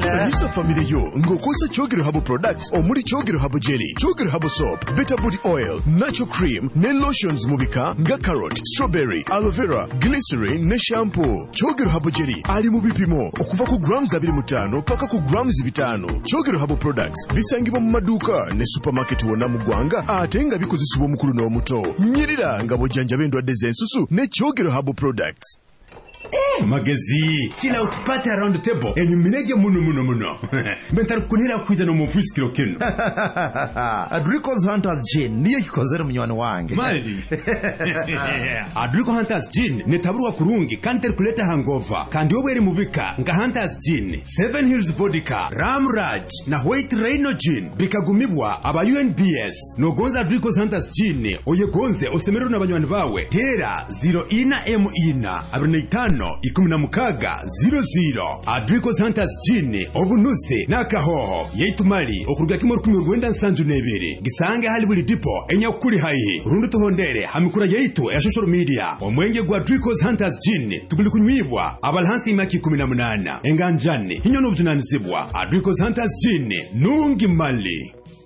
Sanyusa family yo ngokosa Chogero Herbal Products omuli Chogero Herbal Jelly, Chogero Herbal Soap, Better Body Oil, Natural Cream, ne lotions mubika nga carrot, strawberry, aloe vera, glycerin ne shampoo. Chogero Herbal Jelly ali mu bipimo okuva ku grams 25 paka ku grams 5. Chogero Herbal Products bisangibwa mu maduuka ne supermarket wonna mu ggwanga ate nga bikozesebwa omukulu n'omuto. Nyirira nga bojjanja b'endwadde z'ensusu ne Chogero Herbal Products. Magezi chila utupate around the table enyumirege muno bentarukunira kwiza no mufisi kilo kino Adrico's Hunters Gin niyo kikozera munywani wange mali Adrico Hunters Gin netaburwa kurungi kanter kuleta hangover kandi obweri mubika nga Hunters Gin, Seven Hills Vodka, Ramraj na White Rhino Gin bikagumibwa aba UNBS no gonza Adrico's Hunters Gin oyegonze osemero na banywani bawe tera 0 abirina ikumina mukaga 00 Adrico's Hunters Gin obunuse nakahoho yeitumali okuruga kimwe 10 gisange hali buli dipo enya kuri hayi rundu tuhondere hamikura yeitu ya social media omwenge gwa Adrico's Hunters Gin tuguli kunywibwa abalhansi imaki 18 enganjani hinyo n'obujunanizibwa Adrico's Hunters Gin nungi mali.